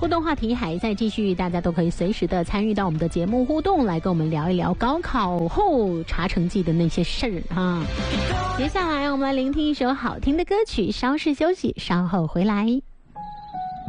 互动话题还在继续，大家都可以随时的参与到我们的节目互动，来跟我们聊一聊高考后查成绩的那些事儿哈。接下来我们来聆听一首好听的歌曲，稍事休息，稍后回来。